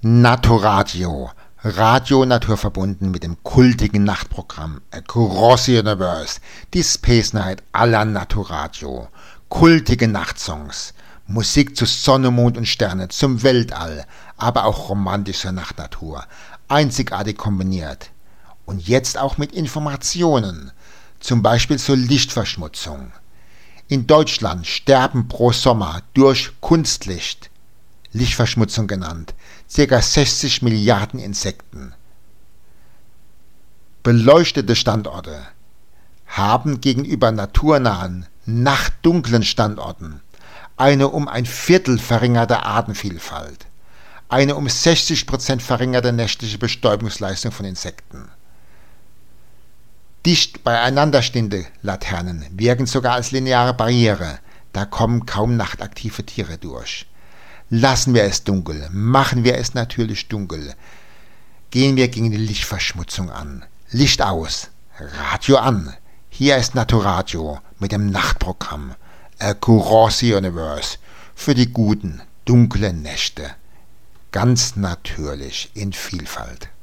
Naturadio. Radio naturverbunden mit dem kultigen Nachtprogramm Across the Universe, die Space Night à la Naturadio. Kultige Nachtsongs, Musik zu Sonne, Mond und Sterne, zum Weltall, aber auch romantische Nachtnatur, einzigartig kombiniert. Und jetzt auch mit Informationen, zum Beispiel zur Lichtverschmutzung. In Deutschland sterben pro Sommer durch Kunstlicht, Lichtverschmutzung genannt, ca. 60 Milliarden Insekten. Beleuchtete Standorte haben gegenüber naturnahen, nachtdunklen Standorten eine um ein Viertel verringerte Artenvielfalt, eine um 60% verringerte nächtliche Bestäubungsleistung von Insekten. Dicht beieinander stehende Laternen wirken sogar als lineare Barriere, da kommen kaum nachtaktive Tiere durch. Lassen wir es dunkel, machen wir es natürlich dunkel. Gehen wir gegen die Lichtverschmutzung an. Licht aus, Radio an. Hier ist Naturadio mit dem Nachtprogramm Across the Universe für die guten, dunklen Nächte. Ganz natürlich in Vielfalt.